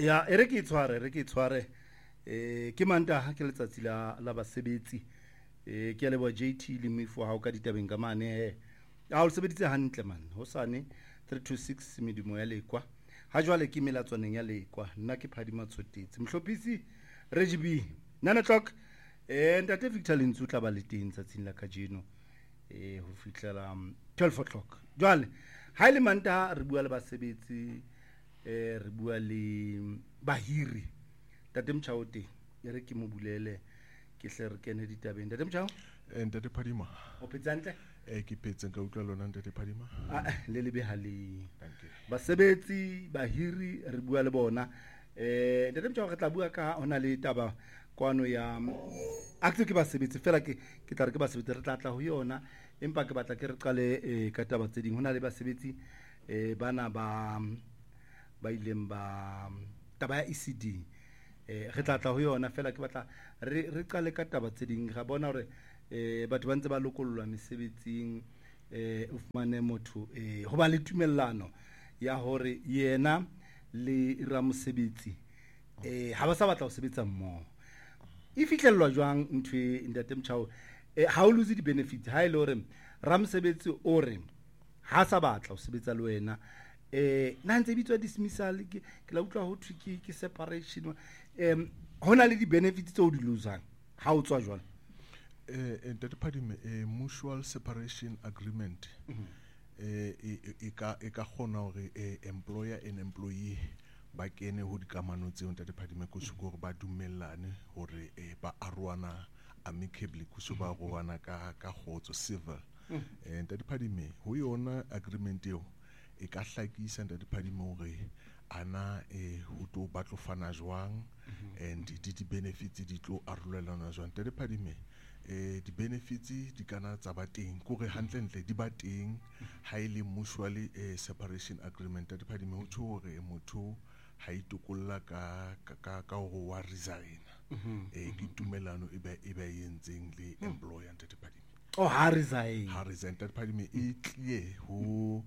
ya re ke tshware ke Mantaha ke letsatsi la basebetsi ke lebo JT le Mifo ha o ka ditabeng ka mane ha o sebeditse hantle man hosane 326 medimo ya lekwa ha jwale ke melatswaneng ya lekwa nna ke Phadima Tshotetse mhlophisi Reggie 9 o'clock ntate Victor Lentsu tla ba le teng tsatsing la kajeno ho fihlela 12 o'clock jwale ha ile Mantaha re bua le basebetsi re bua le bahiri tate Mchaote re ke mo bulele ke hle re kene ditabeng tate Mchao ntate Phadima o petsantle ke petse ka utlwa lona ntate Phadima le lebehale basebetsi bahiri re bua le bona ntate Mchao re tla bua ka hona le taba kwano ya akse ke basebetsi fela ke tla re ke basebetsi re tla ho yona empa ke batla ke re qale ka taba tse ding hona le basebetsi bana ba ileng ba taba ya ECD re tla ho yona fela ke batla re qale ka taba tse ding ra bona hore batho ba ntse ba lokollwa mesebetsing o fumane motho ho ba le tumellano ya hore yena le ramosebetsi ha ba sa batla ho sebetsa mmoho e fihlellwa jwang ntwe ntate Mchao ha o lose di benefits ha ile hore ramosebetsi o re ha sa batla ho sebetsa le wena na ntse bitswa dismissal ke la utlwa ho thwe ke separation hona le di benefits tse o di losang ha o tswa jwalo ntate Phadima mutual separation agreement e ka kgona hore employer and employee ba kene ho dikamano tseo ntate Phadima go se gore ba dumellane hore ba aroana amicably go se ba roana ka khotso civil ntate Phadima ho yona agreement eo e ka hlakisa ntate Phadima hore ana ho to ba tlo fana jwang and di benefits di tlo arolelana jwang ntate Phadima di benefits di kana tsa ba teng gore hantle di ba teng ha ile mutually separation agreement ntate Phadima ho tsho hore motho ha itokolla ka go wa resign ke tumelano e ba yentseng le employer ntate Phadima ha resign ntate Phadima e clear ho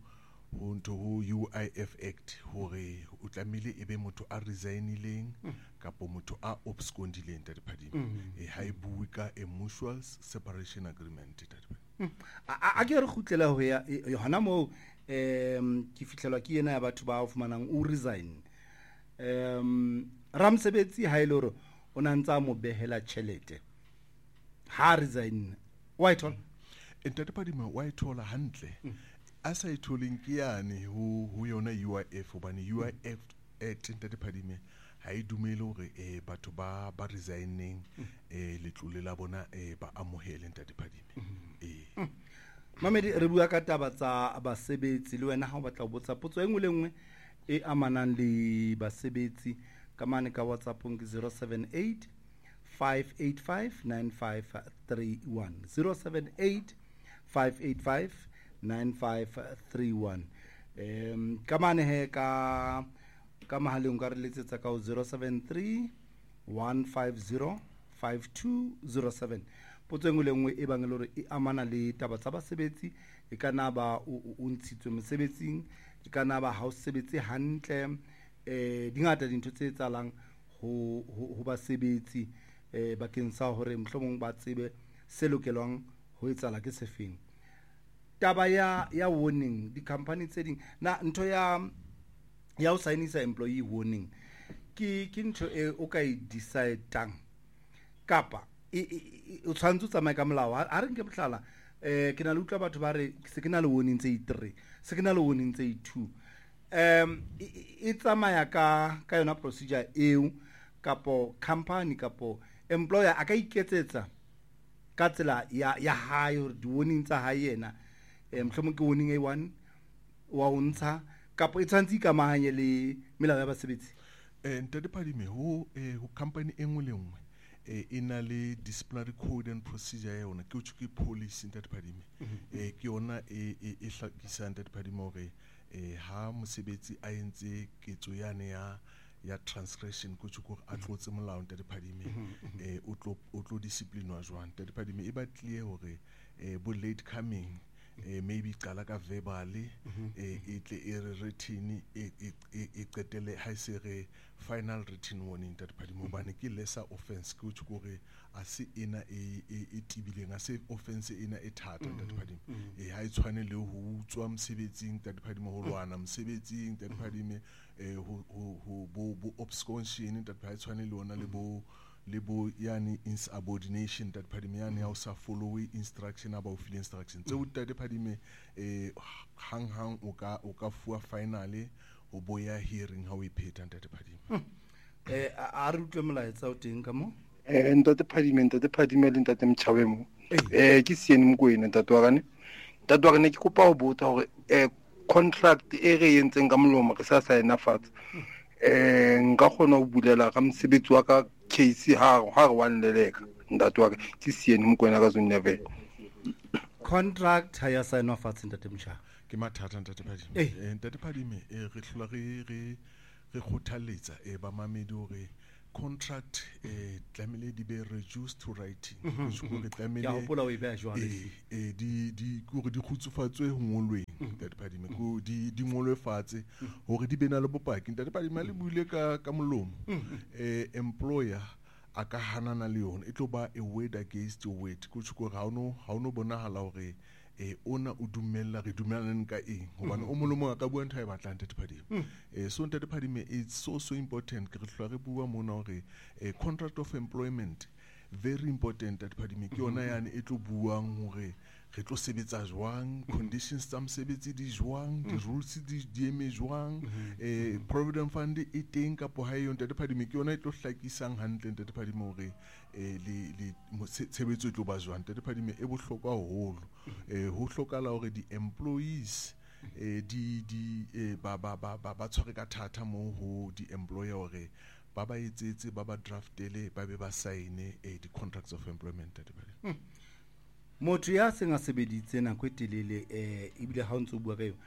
UIF Act hore o tlamehile ebe motho a resignileng kapo motho a abscondileng ntate Phadima ha e bue ka a mutual separation agreement ntate Phadima a ke re khutlela ho ya hona mo ke fihlelwa ke yena ya batho ba o fumanang o resign ramsebetsi ha ile hore o na ntsa mo behela tšhelete ha resign why tol ntate Phadima why thola hantle a sa itholeng ke yane ho yona UIF hobane UIF Act ntate Phadima ha e dumele hore batho ba resigning letlole la bona ba amohele ntate Phadima Mamedi re bua ka taba tsa basebetsi le wena ha o batla ho botsa potso engwe le engwe e amanang le basebetsi ka mane ka WhatsApp ke 078 585 9531 078 585 9531 ka mane he ka mahaleng ka re letsetsa ka 073 150 5207 potso engwe le ngwe e bang le hore e amana le taba tsa basebetsi e kana ba o ntshitswe mosebetsing e kana ba ha o sebetse hantle dingata dintho tse tsalang ho basebetsi bakeng sa hore mohlomong ba tsebe se lokelwang ho etsala ke sefeng taba ya warning di company tse ding na ntho ya o signisa employee warning ke ntho e o ka I decideang kapa o tshwantse tsamaya ka molao ha re nke mohlala ke na le utlwa batho ba re se ke na le warning tse 3 se ke na le warning tse 2 e tsamaya ka yona procedure eo kapo company kapo employer a ka iketsetsa ka tsela ya hae hore di warning tsa hae yena mohlomong ke warning A1 wa o ntsha kapo e tshwantse ikamahanye le melao ya basebetsi ntate Phadima ho company engwe le engwe e na le disciplinary code and procedure ya yona ke ke policy ntate Phadima ke yona e hlakisa ntate Phadima hore ha mosebetsi a entse ketso yane ya transgression go tshoko a tlotse molao ntate Phadima o tlo discipline wa jwang ntate Phadima e ba clear hore bo late coming maybe qala ka verbally e tle e re written e qetele ha se re final written warning that phadimo bane ke lesser offense go tshukore a se ena e tibileng a se offense ena e thata that phadimo ha e tshwane le ho utswa msebetsing that phadimo ho lwana msebetsing that phadime ho bo obstruction that ha e tshwane le ona le bo yani insubordination that phadime yani ha o sa follow instruction about o feel instruction tse o tate phadime hang o ka fuwa finally o boya hearing how we pay tate phadime a re utlwe molaetsa o teng ka mo ntate phadime le ntate Mchawe mo ke siene Mokoena ntate wa gane ke kopa go botsa gore contract e re yentseng ka molomo re sa signa fatshe nka kgona go bulela ka mosebetsi wa ka case ha re wan leleka ntate wa ke siene Mokoena ka Zunavele contract ha ya sign fatshe ntate Mchawe ke mathata ntate phadime ntate phadime re hlola re khothaletsa ba mamedi hore contract tlamele di be reduced to writing go tlamele ya hopola o e ba jwale di go di khutsufatswe ho ngolweng ntate phadime go di ngolwe fatshe hore di bena le bopaki ntate phadime le buile ka molomo employer a ka hanana le yona e tlo ba a word against your word go tshiko ga ono bonahala hore ona o dumella re dumellaneng ka eng hobane o molomo a ka bua ntho e batlang ntate phadime so ntate phadime it's so important ke re hlwa re bua mona hore contract of employment very important ntate phadime ke yona yani e tlo buang hore re tlo sebetsa jwang conditions tsa mosebetsi di jwang di rules di eme jwang provident fund e teng ka po ha yo ntate phadime ke yona e tlo hlakisang hantle ntate phadime hore le tshebetso e tlo ba jwang ntate phadime e bohlokwa haholo ho hlokala hore di employees ba tshware ka thata mo ho di employer hore ba etsetse ba draftele ba be ba sign di contracts of employment ntate phadime motho ya seng a sebeditse nako e telele ebile ha o ntse o bua ka yo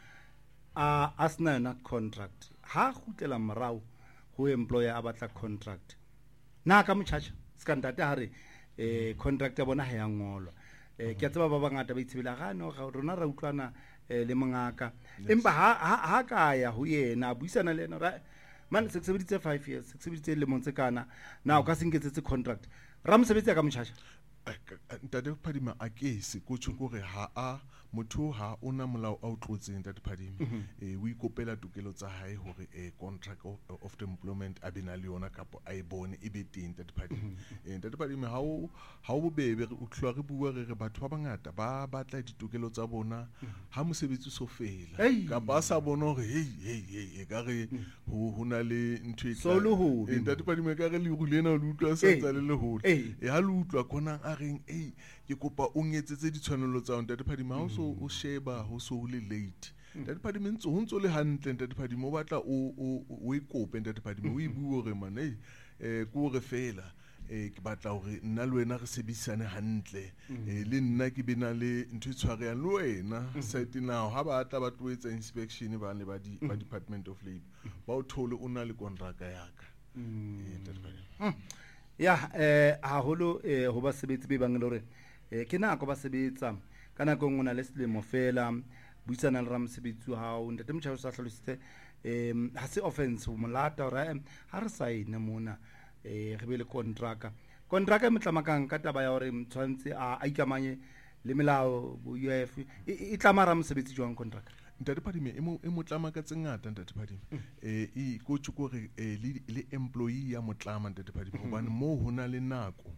a sena yona contract ha gutlela morao ho employer a batla contract na ka mochacha ska ntate ha re contract ya bona ha ya ngolwa ke a tseba ba bangata ba itsebela ga no ga rona ra utlwana le mongaka empa ha ka ya ho yena a buisana le ena man se sebeditse 5 years se sebeditse le montse kana na o ka sengetsetse contract ra mosebetsi ka mochacha ntate phadima a ke se go tshukore ha motho ha ona molao a o tlotseng ntate phadima o ikopela tokelo tsa hae hore contract of the employment a bena le yona kapo a e bone e be teng ntate phadima ntate phadima ha o bobebe o tlhwa re bua re batho ba bangata ba batla ditokelo tsa bona ha mosebetsi so fela ka ba sa bona hore hey ka re ho na le ntwe ntate phadima ka re le rulena le utlwa sa tsale le hole ha le utlwa kona a reng ke kopa o ngetsetse ditshwanelo tsa ntate phadima ha o sheba ho so le late ntate phadima ho ntso le hantle ntate phadima o batla o ikope ntate phadima o ibue hore man ko re fela ke batla hore nna le wena re sebisane hantle le nna ke bena le ntwe tshwareang le wena site now ha ba tla ba tloetsa inspection ba le ba department of labor ba o thole o na le kontraka yaka ntate phadima ya haholo ho ba sebetsi be bang le hore ke nako ba sebetsa kana go ngona le selemo fela buisana le ramosebetsi wa hao ntate Mchawe sa hlalositse ha se offense ho molata hore ha re sign mona re be le contract e motlamakang ka taba ya hore mtshwantse a ikamanye le melao bo UIF e tlamara mosebetsi jwang contract ntate phadime e motlama ka tsengata ntate phadime go tshukore le employee ya motlama ntate phadime hobane mo hona le nako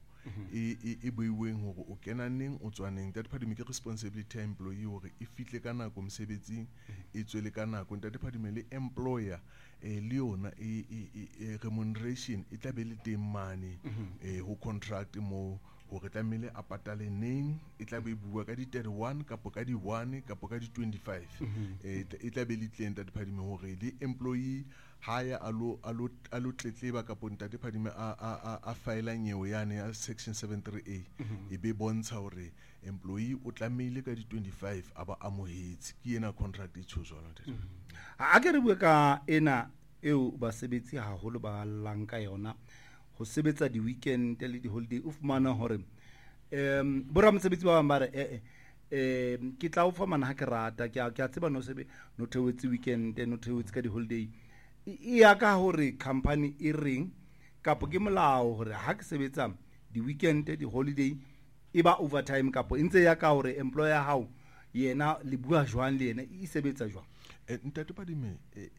e buiweng hore o kena neng o tswaneng ntate phadime ke responsibility ya employee hore e fihle ka nako mosebetsing e tswele ka nako ntate phadime le employer le yona remuneration e tla be le teng mane ho contract mo hore tlamele a patale neng e tla be bua ka di 31 kapo ka di 1 kapo ka di 25 e tla be le tleng ntate phadime hore le employee haya alo tletleba kapo ntate phadime a file nyewe yane ya section 73A e be bontsha hore employee o tlamele ka di 25 aba amohetse ke ena contract e tshozwana ntate a ke re bua ka ena eo ba sebetsi haholo ba lanka yona ho sebetsa di weekend le di holiday o fumana hore bora mosebetsi ba bang ba re ke tla o fa mana ha ke rata ke a tseba no theotse weekend no theotse ka di holiday e ya ka hore company e reng kapo ke molao hore ha ke sebetsa di weekend di holiday e ba overtime kapo intse ya ka hore employer hao yena le bua jwang le yena e sebetsa jwang ntate Padime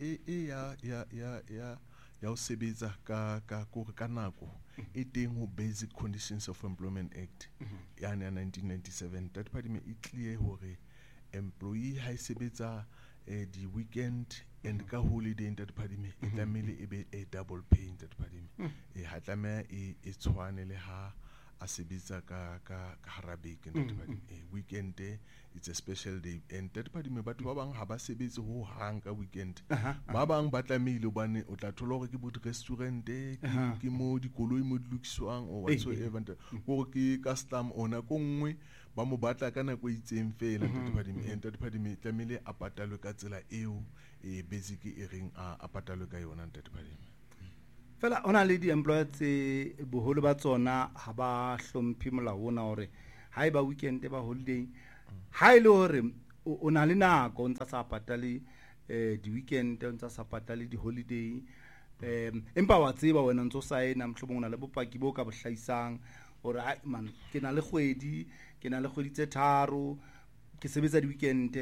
ya o sebetsa ka nako e teng ho Basic Conditions of Employment Act ya 1997 ntate Padime e clear hore employee ha e sebetsa di weekend and ka holiday ntate Padime e tlamehile e be a double pay ntate Padime ha tlameha e tshwane le ha a sebetsa ka hara beke ntate Padime weekend it's a special day and ntate Padime batho ba bang ha ba sebetse ho hang ka weekend ba bang ba tlamehile bane o tla thola hore ke bo restaurant ke mo dikoloi mo dilukiswang or whatsoever go ke custom ona ko nngwe ba mo batla ka nako e itseng fela ntate Padime tlamehile a patalwe ka tsela eo basic e reng a patalwe ka yona ntate Padime fela ona le di employer tse boholo ba tsona ha ba hlomphi molao ona hore ha eba weekend ba holiday ha ile hore o na le nako ntsa sa patale di weekend ntsa sa patale di holiday empa wa tseba wena ntso saena mhlobong na le bopaki bo ka bohlaisang hore ai man ke na le kgwedi tse tharo ke sebetsa di weekend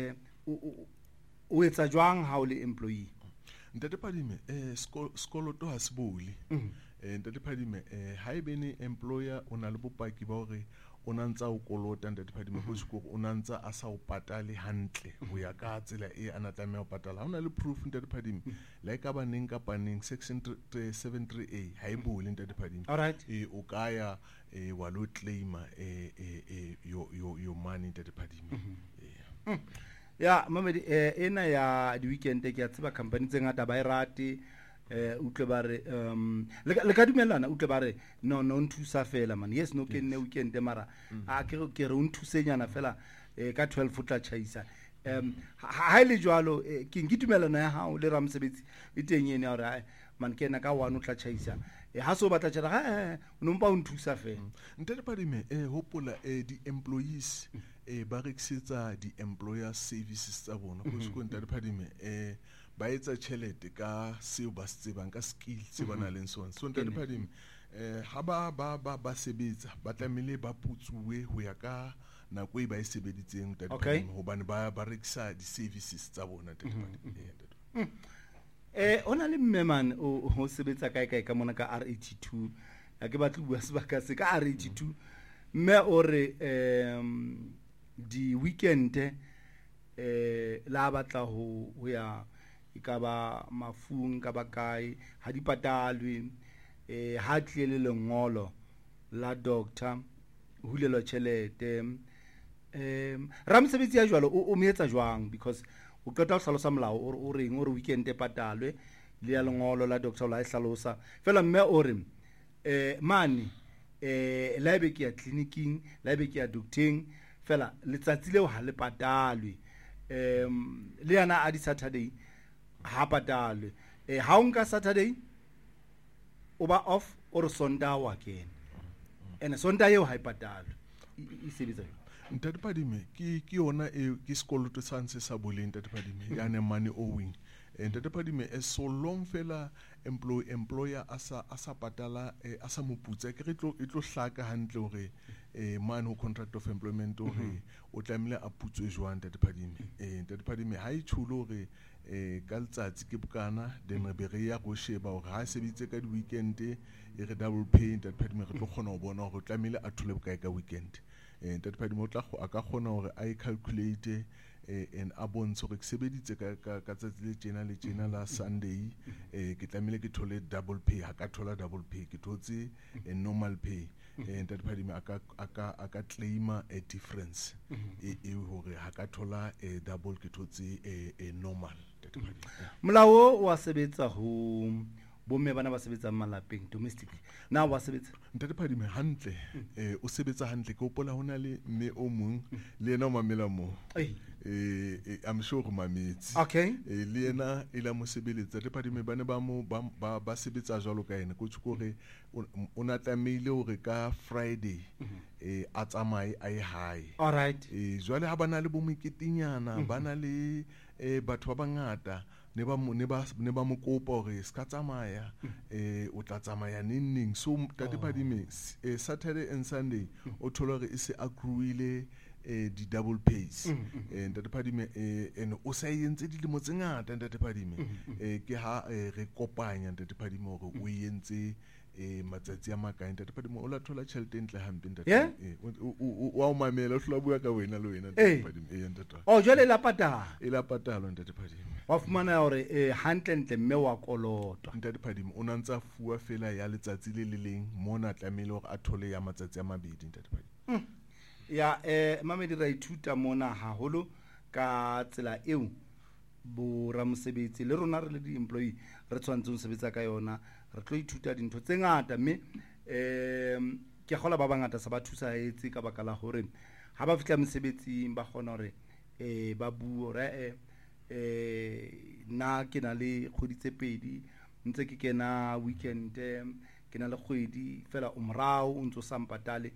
o etsa jwang ha o le employee ntate Padime skoloto ha se bole ntate Padime ha ebe ne employer o na le bopaki ba hore o nantsa o kolota ntate Padime go sekoro o nantsa a sa o patale hantle ho ya ka tsela e ana tlameha o patala ha ona le proof ntate Padime la ka ba neng ka paneng section 73A ha e bole ntate Padime o kaya wa lo claim your money ntate Padime ya mamedi ena ya di weekend ke a tseba company tse ngata ba irate utle ba re le ka dumelana utle ba re no nthusa fela man yes no ke nne weekend mara a ke re o nthusenyana fela ka 12 o tla chaisa ha ile jwalo ke dumelana ya hao le ramsebetsi e teng ene ya hore man ke na ka 1 o tla chaisa ha so batla tjela ha no mpa o nthusa fela ntate Padime hopola di employees ba rekisetsa di employer services tsa bona go se go ntate Padime ba etsa tšhelete ka seo ba se tsebang ka skill se ba na leng sona so ntate Padime ha ba sebetsa ba tlamehile ba putsuwe ho ya ka nako e ba e sebeditseng ntate Padime hobane ba rekisa di services tsa bona ntate Padime ona le mmeman o sebetsa kae ka mona ka R82 ya ke batla bua sebaka se ka R82 mme ore di weekend la batla ho ya ikaba mafung ka bakae ha di patalwe ha tlile le lengolo la doctor hulelo tšhelete ramsebetsi ya jwalo o meetsa jwang because o qeta ho hlalosa molao o reng o re weekend e patalwe le ya lengolo la doctor la e hlalosa fela mme o re mane la ebe ke ya clinicing la ebe ke ya doctoring fela letsatsi leo ha le patalwe le yana a di Saturday ha patalwe ha o nka Saturday o ba off or Sonday wa kena ene Sonday eo ha ipatalwe e sebetsa ntate Padime ke yona ke sekoloto santse sa boleng ntate Padime ya money owing ntate Padime so long fela employer asa patala asa moputsa ke re tlo hlaka hantle hore man ho contract of employment hore o tlamile a putswe jwang ntate Padime ha e tshulo hore ka letsatsi ke bokana then re be re ya go sheba hore ha sebitse ka di weekend e re double pay ntate Padime re tlo khona ho bona hore o tlamile a thule bokae ka weekend ntate Padime o tla go aka khona hore a calculate and a bontshe hore ke sebeditse ka tsatsi le tjena la Sunday ke tlamile ke thole double pay ha ka thola double pay ke thotse normal pay ntate Padime aka claima a difference e hore ha ka thola double ke thotse normal molao wa sebetsa ho bomme bana ba sebetsang malapeng domestic na wa sebetsa ntate Phadime hantle o sebetsa hantle ke opola hona le mme o mong le yena o mamela mo I'm sure go mametse okay le yena e la mo sebeletsa ntate Phadime bane ba sebetsa jwalo ka yena go tshukore o na tlameile hore ka Friday a tsamaye a ye hae all right jwale ha bana le bo meketinyana bana le batho ba bangata ne ba mo kopa hore ska tsamaya o tla tsamaya neng so tate Phadime Saturday and Sunday o thola re se accruile di double pays ntate Phadime ene o sa yentse dilemo tse ngata ntate Phadime ke ha re kopanya ntate Phadime hore o yentse matsatsi a makae ntate Phadime o la thola tšhelete ntle hampe ntate wa o mamela o hlola bua ka wena le wena ntate Phadime ntate jwale e la patalo ntate Phadime wa fumana hore hantle ntle mme wa kolotwa ntate Phadime o nantsa fuwa fela ya letsatsi le leng mona tlamehile hore a thole ya matsatsi a mabedi ntate Phadime ya mamedi ra ithuta mona haholo ka tsela eo bo ramosebetsi le rona re le di-employee re tshwanetse ho sebetsa ka yona re tlo ithuta dintho tse ngata mme ke kgola ba bangata sa ba thusaetse ka baka la hore ha ba fihla mosebetsing ba kgona hore ba buo re na ke na le kgwedi tse pedi ntse ke kena weekend ke na le kgwedi fela o morao o ntso sa mpatale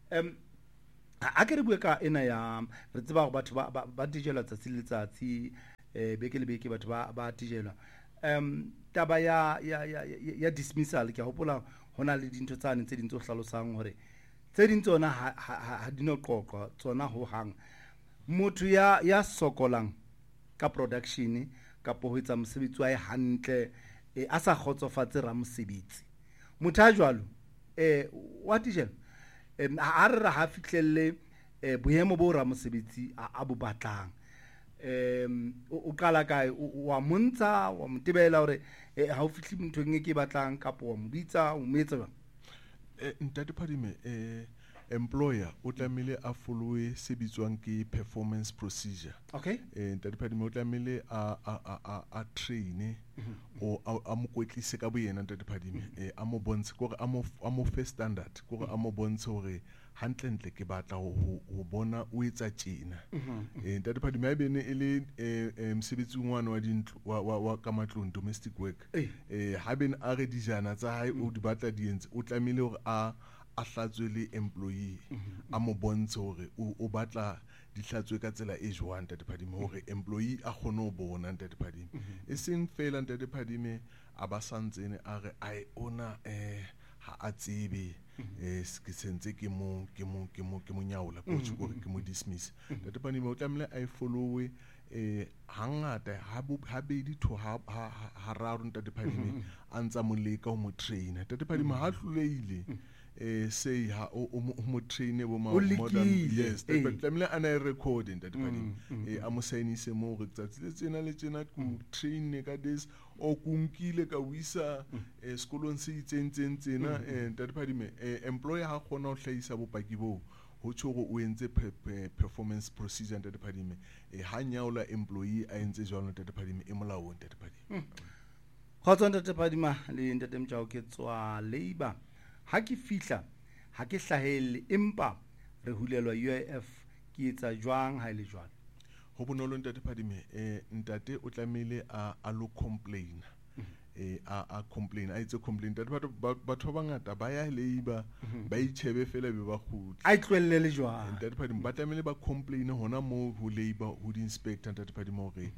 a ke re bue ka ena ya re tseba go batho ba dijelwa tsatsi le letsatsi beke le beke batho ba dijelwa taba ya dismissal ke hopola hona le dintho tsane tse dintse o hlalosang hore tse ding tsona ha di no qoqwa tsona ho hang motho ya sokolang ka production ka ho etsa mosebetsi wa hantle a sa khotsofatse ra mosebetsi motho a jwalo wa dijela ha re ha fihlelle boemo bo ra mosebetsi a bo batlang o kala kae wa montsha wa motebela hore ha o fihle nthong e ke batlang kapo wa mobitsa o metsa ntate Phadime employer o tlamehile a followe se bitswang ke performance procedure okay ntate Phadime o tlamehile a train o a mo kwetlise ka boyena ntate Phadime a mo bontshe gore a mo first standard gore a mo bontshe hore hantle ke batla ho bona o etsa tjena ntate Phadime a bene ele mosebetsi ngwana wa dintlo wa ka matlong domestic work ha bene a re dijana tsa hae o di batla di entse o tlamehile hore a hlatswe le employee a mo bontshe hore o batla di hlatswe ka tsela e jwang ntate Phadime hore employee a kgone ho bona ntate Phadime e seng fela ntate Phadime a ba santsene a re ai ona ha a tsebe ke sentse ke mo nyaola go tshiko ke mo dismiss ntate Phadime o tlamehile a followe hangata ha bedi to ha raro ntate Phadime a ntsa mo leka ho mo train ntate Phadime ha hloleile say ha o mo train bo modern yes tlamehile ana record ntate Phadime a mo signise mo re tsatsi le tsena ku train ka this o kunkile ka wisa sekolong se itseng tsena ntate Phadime employer ha khona ho hlahisa bopaki bo ho tshoro o entse performance procedure ntate Phadime ha nyaola employee a entse jwalo ntate Phadime e molao ntate Phadime khotso ntate Phadime le ntate Mtjao ke tswa labor ha ke fihla ha ke hlahelle empa re hulelwa UIF ke etsa jwang ha ile jwalo ho bonolo ntate Phadime ntate o tlamehile a lo complain a complain a itse complain ntate batho ba ngata ba ya labor ba itshebe fela be ba khutla a itlwelle le jwang ntate Phadime ba tlamehile ba complain hona mo ho labor ho di inspector ntate Phadime hore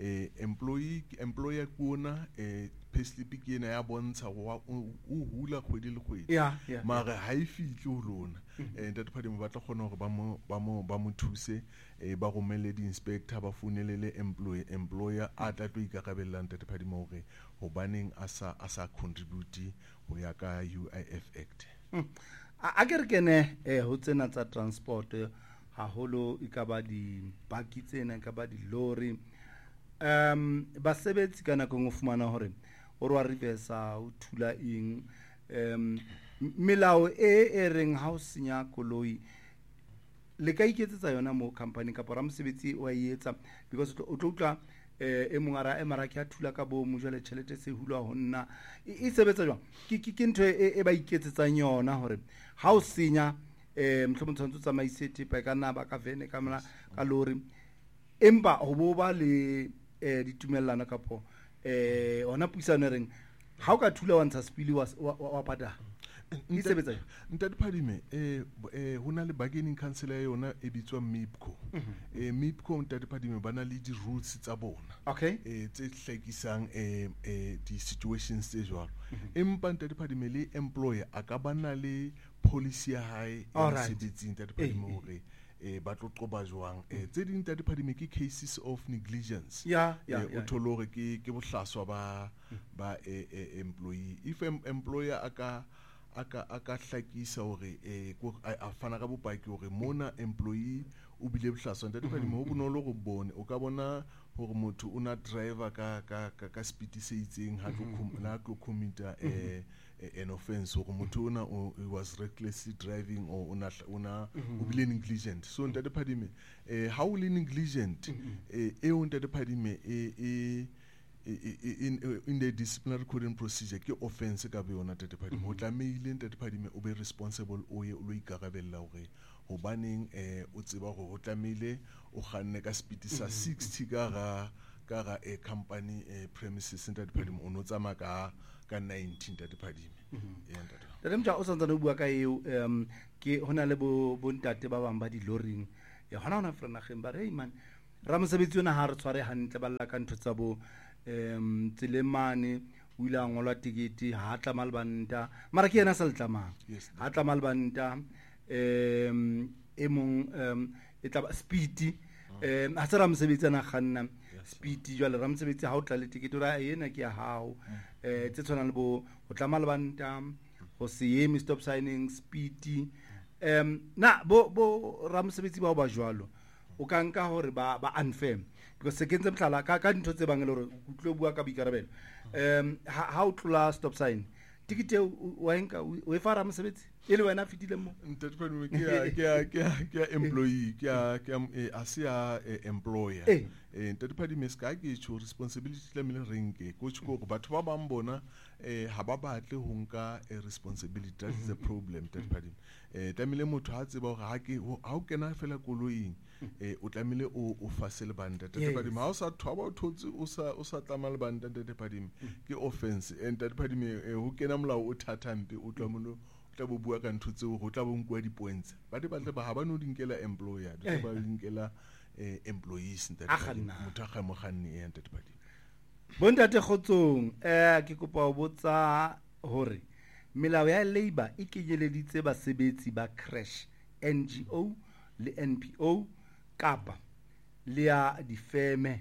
employer kuona payslip ke ena ya bontsha o hula kgwedi le kgwedi mara ha e fihle ho lona ntate Phadime ba tla khona hore ba mo thuse ba romelle di inspector ba founelele employer a tla tlo ikarabella ntate Phadime hore hobaneng a sa contribute ho ya ka UIF Act a ke re kene ho tsena tsa transport haholo ikaba di baki tsena ikaba di lorry basebetsi kana go fumana hore o re wa reversa o thula eng melao e reng ha o senya koloi le ka iketsetsa yona mo company ka pora mosebetsi o a etsa because o tlo utla e mong a ra emara ke a thula ka bomo jwale tšhelete se hulwa ho nna e sebetsa jwang ke ntho e ba iketsetsang yona hore ha o senya mohlomong tshwanetse o tsamaise tepa ka naba ka vene ka lori empa ho bo ba le ditumellano kapo ona puisano reng ha o ka thula wa ntsha sepili wa patala e sebetsa ntate Phadime ho na le bargaining council ya yona e bitswa MIPCO MIPCO ntate Phadime ba na le di rules tsa bona okay tse hlakisang di situations tse jwalo empa ntate Phadime le employer a ka bana le policy ya hae ya sebetsing ntate Phadime hore ba tlo qoba jwang tse ding ntate Phadime ke cases of negligence o thole hore ke bohlaswa ba employee if employer aka hlakisa hore a fana ka bopaki hore mona employee o bile bohlaswa ntate Phadime ho bonolo go bone o ka bona hore motho o na driver ka speed se itseng ha tlo commita an offense hore motho ona he was recklessly driving or una o bile negligent so ntate Phadime ha o le negligent o ntate Phadime in the disciplinary code and procedure ke offense ka be yona ntate Phadime ho tlamehile ntate Phadime o be responsible o ye o lo ikarabella hore hobaneng o tseba hore ho tlamehile o kganne ka speed sa 60 ka ga company premises ntate Phadime o no tsama ka 19 ntate Phadime ntate mja o santsa no bua ka eo ke hona le bo ntate ba bang ba di loring hona frena geng ba re man ra mosebetsi ona ha re tshware hantle ba lla ka ntho tsa bo Tselemane o ile a ngolwa tikete ha tla malbanta mara ke yena sa le tlamang ha tla malbanta e mong e tla speed ha se ra mosebetsi ana kganna speed jwale ra mosebetsi ha o tla le tikete ra yena ke ya hao tse tshwanang le bo o tla malbanta go se eme stop signing speed na bo ra mosebetsi ba ba jwalo o ka nka hore ba unfair because se kentse mhlala ka ntho tse bang le hore o tlo bua ka bikarabelo ha o tlola stop sign tikete wa enka o e fara mosebetsi e le wena fitile mo ntate Phadime ke employee ke asia employer ntate Phadime ska ke tsho responsibility le mele renke go tshiko go batho ba bang bona ha ba batle ho nka responsibility that is the problem ntate Phadime tlamile motho ha tseba hore ha o kena fela koloing o tlamile o fasele banda ntate Phadime ha o sa thwa ba thotse o sa tlama le banda ntate Phadime ke offense ntate Phadime ho kena molao o thatampe o tlamolo tla bo bua ka ntho tseo go tla bo nkwa di points ba di batle ba ha ba no dinkela employer di ba dinkela employees ntate Phadime motho ga mo ganne ntate Phadime bontate Kgotsong ke kopa o botsa hore melao ya labor e kenyeleditse basebetsi ba crash NGO le NPO kapa le ya difeme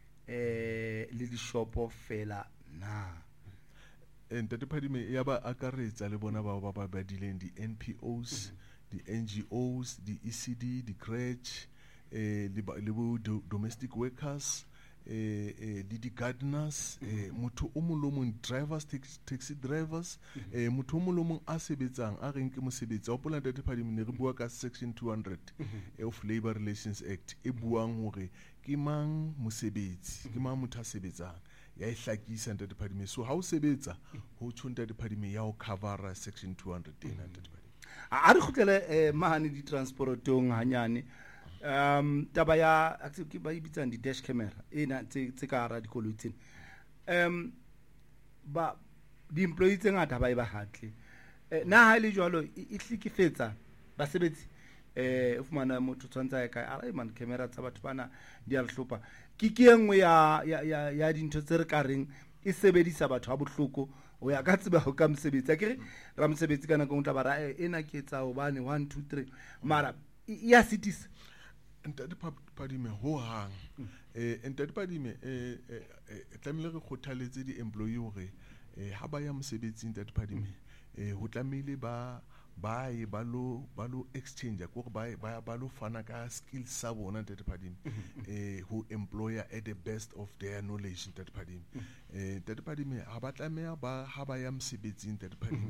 le di shopo fela na ntate Phadime ya ba akaretsa le bona ba dileng di NPOs di NGOs di ECD di crèche le bo domestic workers le di gardeners motho o molomong drivers taxi drivers motho o molomong a sebetsang a reng ke mosebetsi wa pola ntate Phadime ne re bua ka section 200 of Labour Relations Act e buang hore ke mang mosebetsi ke mang motho a sebetsang ya e hlakisa ntate Phadime so ha o sebetsa ho tsho ntate Phadime ya o cover section 200 tena ntate Phadime a re khutlele mahane di transportong hanyane taba ya ke ba ibitsang di dash camera ena tse ka ra dikoloi tsena ba di employee tse ngata ba e ba hatle na ha ile jwalo e hlikifetsa basebetsi o fumana motho tshwantsa ka ara man camera tsa batho bana di a hlopa ke engwe ya dintho tse re ka reng e sebedisa batho ba bohloko o ya ka tseba ho ka mosebetsi akere ra mosebetsi kana go ntla bara ena ke tsa obane 1 2 3 mara ya cities ntate Phadime ho hang ntate Phadime tlamile re khothaletse di employee hore ha ba ya mosebetsing ntate Phadime ho tlamile ba e ba lo exchange go ba lo fana ka skills sa bona ntate Phadime who employer at the best of their knowledge ntate Phadime ntate Phadime ha ba tlameha ba ha ba ya mosebetsing ntate Phadime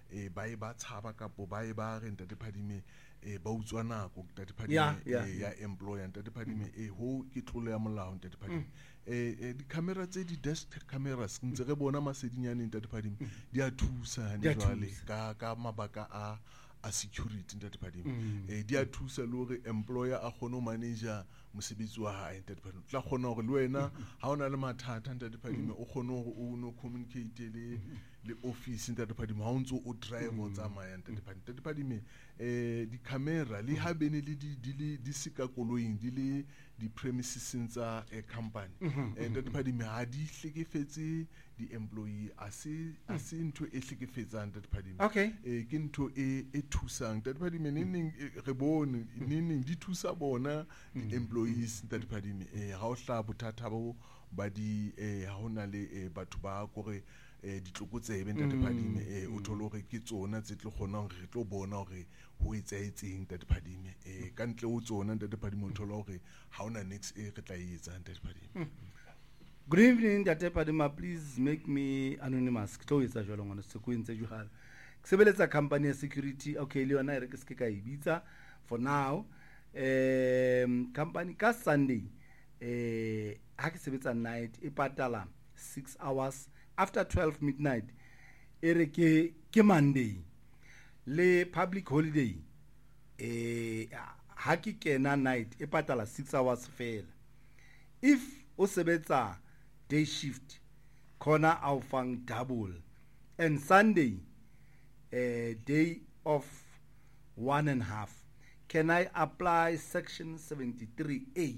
ba e ba tshaba kapo ba e ba re ntate Phadime ba utswa nako ntate Yeah, Phadime ya employer ntate Phadime ho ke tlolo ya molao ntate Phadime di camera tse di desk cameras ntse re bona masedinyane ntate Phadime di a thusa Di a jwale thusa. ka mabaka a security ntate Phadime di a thusa le hore employer a kgone ho manager mosebetsi wa hae ntate Phadime tla kgona hore le wena ha ona le mathata ntate Phadime o kgone hore o no communicate le office ntate Phadime ha o ntse o drive o tsamaya ntate Phadime di camera le ha bene le di sika koloing di le di premises tsa company ntate Phadime ha di hlekefetse di employee a se ntho e hlekefetsang ntate Phadime Okay. ke ntho e thusang ntate Phadime neng re bone neng di thusa bona di employees ntate Phadime ha o hla bothata bo ba di ha hona le batho ba gore ditlokotsebe ntate Phadime o thole hore ke tsona tse tlo kgona hore re tlo bona hore ho etsaetseng ntate Phadime ka ntle ho tsona ntate Phadime o thole hore ha ona next re tla etsa ntate Phadime. Good evening, Ntate Phadima. Please make me anonymous. Tlo etsa jwalo ngwana se ko entse jwalo. Ke sebeletsa company ya security. Okay, le yona e re ke se ka e bitsa for now. Company ka Sunday ha ke sebetsa night e patala 6 hours after 12 midnight. E re ke Monday le public holiday ha ke kena night e patala 6 hours fela. If o sebetsa day shift khona awufang double, and Sunday day of 1.5, can I apply section 73A?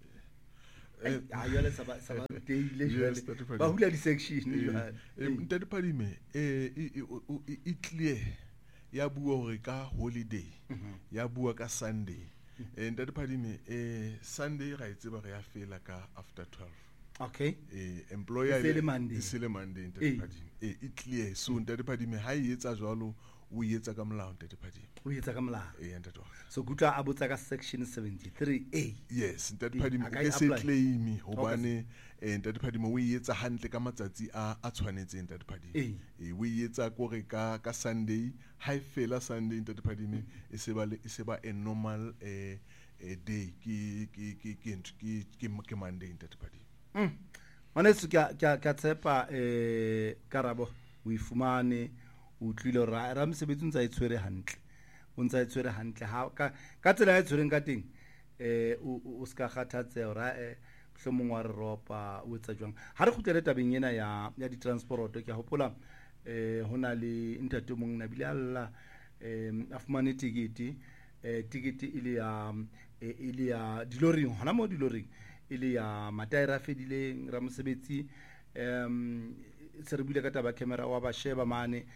Ayole saba day le jwale ba hula di section jwale ntate Phadime e clear ya bua hore ka holiday ya bua ka Sunday ntate Phadime Sunday ra itseba re ya fela ka after 12. Okay. Employer Sele Monday. Sele Monday ntate Phadime e clear so ntate Phadime ha e etsa jwalo o etsa ka molao ntate Phadime o etsa ka molao ntate wa so gutla a botsa ka section 73A. yes ntate Phadime o ke se claim hobane ntate Phadime o etsa hantle ka matsatsi a tshwanetseng ntate Phadime o etsa kore ka Sunday ha fela Sunday ntate Phadime e se ba a normal day ke Monday ntate Phadime Manesu ka tsepa karabo o ifumane o tlile ra mosebetsi ntse a itshwere hantle o ntse a itshwere hantle ha ka tsela ya itshwereng ka teng o ska kgathatseha ra hlomong wa re ropa o etsa jwang ha re khutlele tabeng ena ya di transport ke a hopola hona le ntate mong na bile alla a fumane tikete ile ya diloring hona mo diloring ile ya mataira fedileng ra mosebetsi se re bile ka taba camera wa ba sheba mane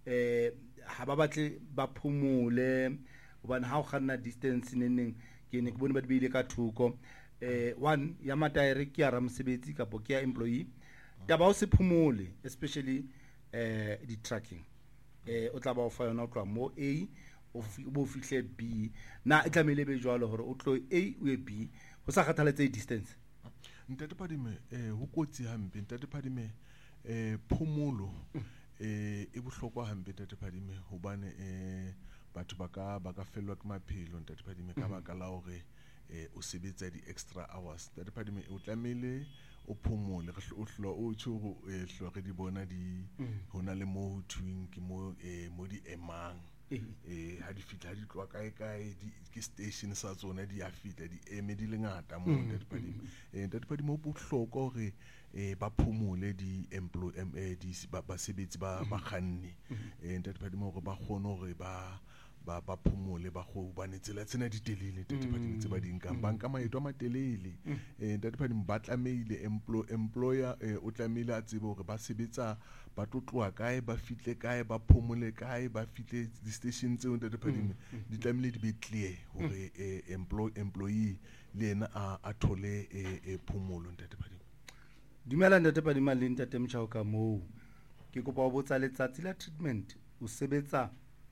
ha ba batle ba phumule hobane ha o kganna distance neng ke ne ke bone ba dibile ka thuko one ya mataere ke ya ra mosebetsi kapo ke ya employee taba o se phumule especially di tracking o tla ba o fa yona o tloa mo A o bo fihle B na e tlamele be jwalo hore o tlo A o e B ho sa kgathaletse distance ntate Phadime ho kotsi hampe ntate Phadime phumulo e bohlokwa hampe ntate Phadime hobane batho ba ka fellwa ke maphelo ntate Phadime ka baka la hore o sebetsa di extra hours ntate Phadime o tlamele o phumole o hlo o tshoro hlo re di bona di hona le mo ho twing ke mo di emang ha di fitla di tloa kae di ke station sa tsona di a fitla di eme di le ngata mo ntate Phadime ntate Phadime o bohlokwa hore ba phumole di employee di basebetsi ba kganni ntate Phadime hore ba kgone hore ba phumole ba go bane tsela tsena di telele ntate Phadime tse ba di nkang banka maeto a matelele ntate Phadime ba tlameile employer o tlameile a tsebe hore ba sebetsa ba tlotlwa kae ba fitle kae ba phumole kae ba fitle di station tseo ntate Phadime di tlameile di be clear hore employee le ena a thole phumulo ntate Phadime. Dumela ntate Phadime le ntate Mtshao ka moo ke kopa ho botsa letsatsi la treatment o sebetsa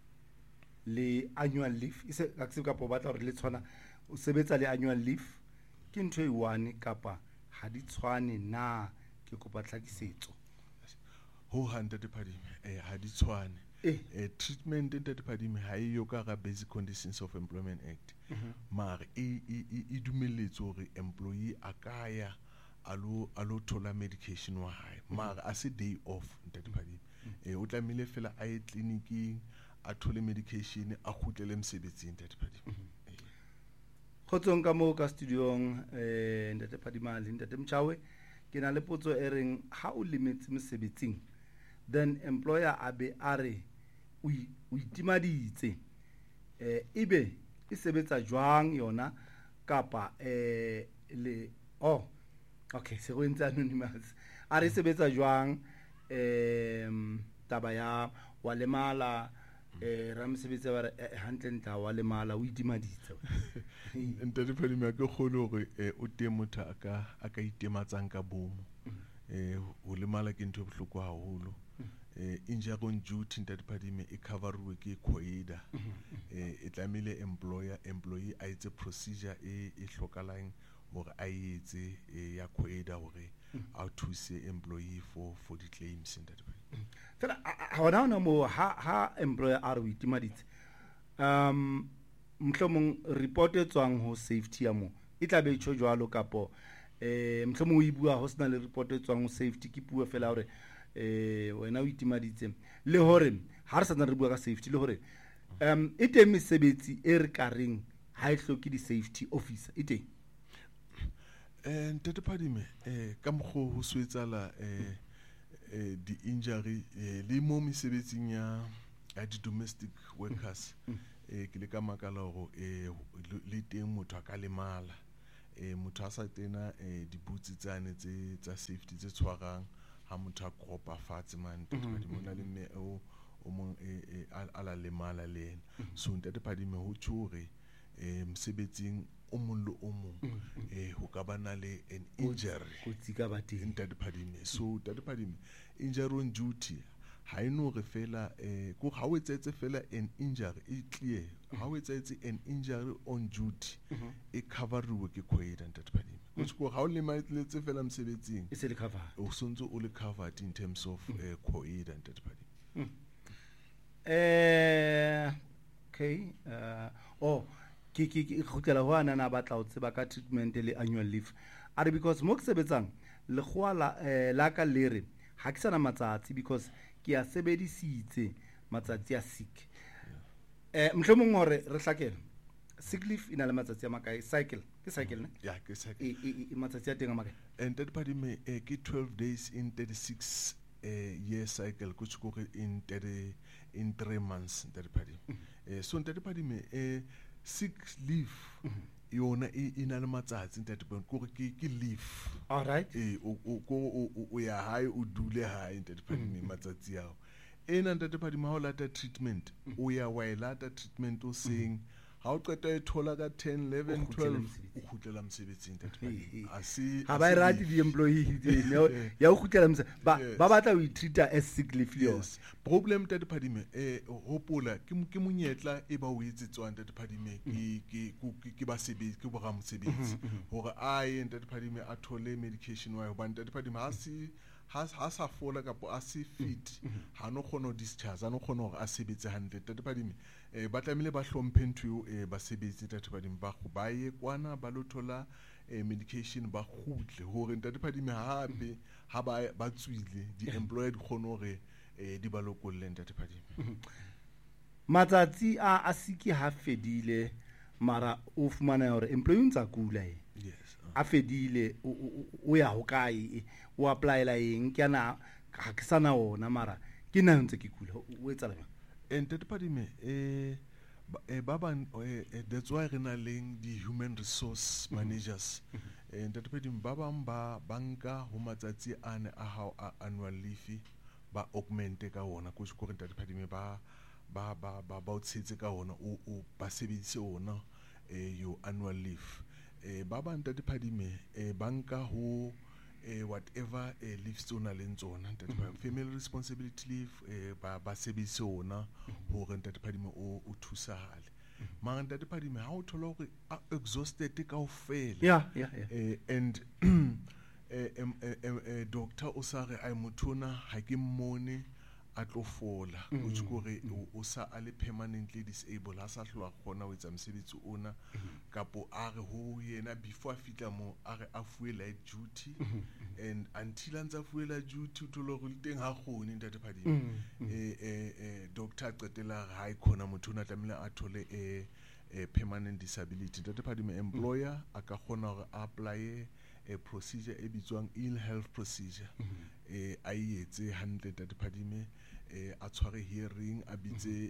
le annual leave ise ka se ka batla hore le tshwana o sebetsa le annual leave ke ntho e one kapa ha di tshwane na ke kopa tlhakisetso ho ntate Phadime ha di tshwane treatment ntate Phadime ha eyo ka ga Basic Conditions of Employment Act mare e dumelletse hore employee a ka ya alo thola medication wa hae mare a se day off ntate Phadime o tlamehile fela a ye clinicing a thole medication a khutlele mosebetsing ntate Phadime. Khotsong ka mo ka studiong ntate Phadime le ntate Mchawe ke na le potso e reng ha o limetse mosebetsing then employer a be a re o itimaditse ebe e sebetsa jwang yona kapa le okay se go ntse anonymous a re sebetsa jwang taba ya wa lemala ra mosebetsi ba re hantle ntla wa lemala o itimaditse ntate Phadime ke kholo hore o te motho aka itematsang ka bomo o lemala ke ntho bohloko haholo injury on duty ntate Phadime e coverwe ke COIDA e tlamehile employee a etse procedure e hlokalang hore a etse ya COIDA hore a thuse employee for the claims ntate Phadime. Fela hona mo ha employer a re o itimaditse mhlomong report e tswang ho safety ya mo e tla be tsho jwalo kapo mhlomong o ibua ho sena le report e tswang ho safety ke puo fela hore wena o itimaditse le hore ha re sana re bua ka safety le hore e teng mesebetsi e re kareng ha e hloki di safety officer e teng ntate Phadime ka mokgo ho swetsala di injury le mo mesebetsing ya di domestic workers ke le ka makala go le teng motho a ka lemala motho a sa tena di butsi tsane tsa safety tse tshwarang ha motho a kopa fatshe man ntate Phadime ona le mme o mong ala lemala le ena so ntate Phadime ho tshore mosebetsing o mong le o mong ho ka bana le an injury kotsi ka bateng ntate Phadime so ntate Phadime injury on duty ha eno re fela go ha o etsetse fela an injury e clear ha o etsetse an injury on duty e coverwe ke COIDA ntate Phadime go ha o lemetse fela mosebetsing e se le cover o sontso o le covered in terms of COIDA ntate Phadime. Okay ke khutlela ho ana na batla o tseba ka treatment le annual leave are because mo ke sebetsang le khwala la ka lere ha ke sana matsatsi because ke a sebedisitse matsatsi a sick mhlomong hore re hlakela sick leave ina le matsatsi a makae cycle ke cycle ne ya ke cycle matsatsi a teng a makae ntate Phadime ke 12 days in 36 year cycle go tshiko in 3 months ntate Phadime so ntate Phadime sick leave yona ina le matsatsi ntate Phadime go ke leave all right o ya hae o dule hae ntate Phadime matsatsi yao ena ntate Phadime ha o lata treatment o ya wa lata treatment o seng ha o qeta e thola ka 10 11 12 o khutlela mosebetsing ntate Phadime ha ba rati di employee ya o khutlela mosebetsing ba batla o itreata as sick leave le yes problem ntate Phadime hopola ke monyetla e ba o etsetswang ntate Phadime ke ba sebetsi ke bo ramosebetsi hore a ye ntate Phadime a thole medication wa ho ntate Phadime ha sa fola kapo a se fit ha no kgona discharge ha no kgona hore a sebetse hantle ntate Phadime ba tlamehile ba hlomphe ntho ba sebetse ntate Phadime ba ye kwana ba lo thola medication ba khutle hore ntate Phadime hape ha ba tswile di employer di kgona hore di ba lokolle ntate Phadime matsatsi a siki ha fedile mara o fumana hore employee ntsa kula yes a fedile o ya ho kae o applyela eng ke ana ha ke sana ona mara ke nna ntse ke kula o etsa la ntate Phadime that's why re na leng di human resource managers ntate Phadime ba bang ba banka ho matsatsi ane a hao a annual leave ba augmente ka ona go tshiko re ntate Phadime ba o tshetse ka ona o ba sebedise ona your annual leave ba bang ntate Phadime banka ho whatever leaves tsona le tsona ntate Phadime family responsibility leave ba sebedise ona hore ntate Phadime o thusahale mara ntate Phadime ha o thola hore exhausted ka ofela and doctor o sa re ai mothona ha ke mmone a tlo fola o tse gore o sa a le permanently disabled ha sa hloa gona o etsa mosebetsi ona kapo a re ho yena before a fitla mo a re a fuwe light duty and until a ntse a fuwe light duty o tlo go le teng ha gone ntate Phadime doctor a qetela ha e khona motho o na tlamile a thole permanent disability. Ntate Phadime employer a ka kgona gore a apply a procedure e bitswang ill health procedure a etse hantle Ntate Phadime a tshware hearing a bitse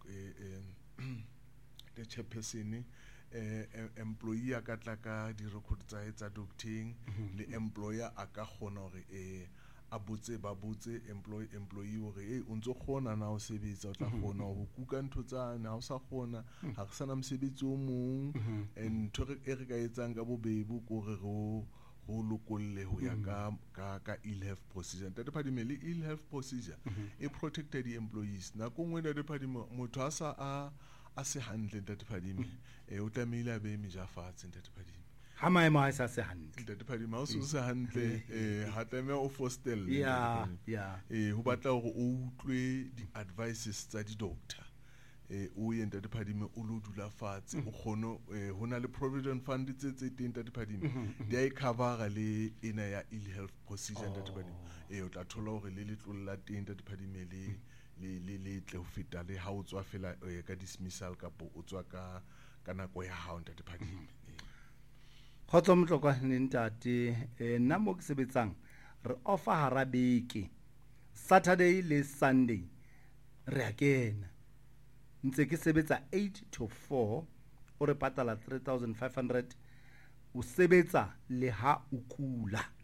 the chairperson employee a ka tla ka di record tsa doctoring le employer a ka kgona gore a botse ba botse employee hore o ntse gona na o sebetsa o tla gona go kuka ntho tsa na o sa gona ha re sana mosebetsi o mong and ntho e re ka etsang ka bobebo go re go lokolle ho ya ka ill health procedure. Ntate Phadime le ill health procedure e protected the employees na go ngwe Ntate Phadime motho a sa a se hantle Ntate Phadime o tlamehile a be mejafatse Ntate Phadime ha maemo a sa se hantle Ntate Phadime o se hantle ha tame o fostelle ho batla gore o utlwe di advices tsa di doctor o ye Ntate Phadime o lo dula fatshe o kgone ho na le provident fund tse teng Ntate Phadime di a cover le ina ya ill health procedure Ntate Phadime o tla thola gore le letlolla teng Ntate Phadime le tle ho feta le ha o tswa fela ka dismissal kapo o tswa ka nako ya hao Ntate Phadime. Khotso motlokwa ntate nna mo ke sebetsang re offer hara beke Saturday le Sunday re a kena ntse ke sebetsa 8 to 4 o re patala 3500 o sebetsa le ha o kula